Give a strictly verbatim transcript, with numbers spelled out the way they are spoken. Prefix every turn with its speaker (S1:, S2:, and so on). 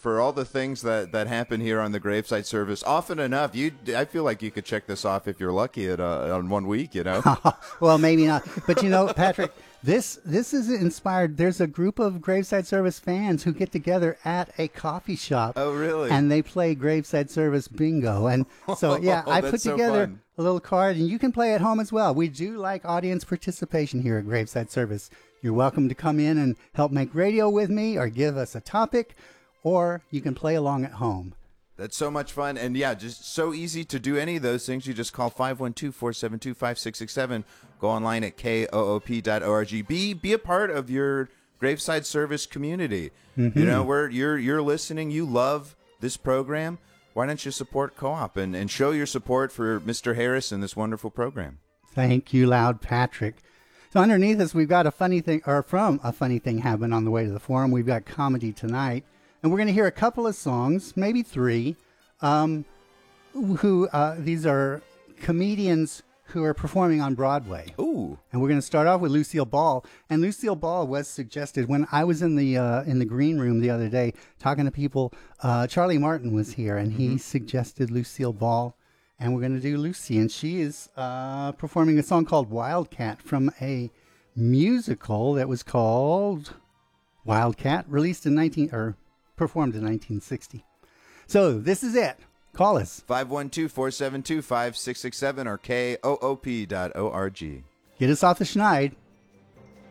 S1: for all the things that, that happen here on the Graveside Service. Often enough, you I feel like you could check this off if you're lucky at uh, on one week, you know?
S2: Well, maybe not. But, you know, Patrick, this this is inspired. There's a group of Graveside Service fans who get together at a coffee shop.
S1: Oh, really?
S2: And they play Graveside Service bingo. And so, yeah, I put
S1: so
S2: together
S1: fun.
S2: a little card, and you can play at home as well. We do like audience participation here at Graveside Service. You're welcome to come in and help make radio with me or give us a topic, or you can play along at home.
S1: That's so much fun. And, yeah, just so easy to do any of those things. You just call five one two, four seven two, five six six seven. Go online at K O O P dot org. Be, be a part of your Graveside Service community. Mm-hmm. You know, where you're, you're listening, you love this program. Why don't you support Co-op and, and show your support for Mister Harris and this wonderful program?
S2: Thank you, Loud Patrick. So underneath us, we've got a funny thing, or from a funny thing happened on the way to the forum. We've got comedy tonight, and we're going to hear a couple of songs, maybe three. Um, who uh, these are comedians who are performing on Broadway.
S1: Ooh!
S2: And we're going to start off with Lucille Ball. And Lucille Ball was suggested when I was in the uh, in the green room the other day talking to people. Uh, Charlie Martin was here, and he mm-hmm. suggested Lucille Ball. And we're going to do Lucy, and she is uh, performing a song called Wildcat from a musical that was called Wildcat, released in nineteen or performed in nineteen sixty. So this is it. Call us
S1: five one two, four seven two, five six six seven or K O O P dot org.
S2: Get us off the schneid.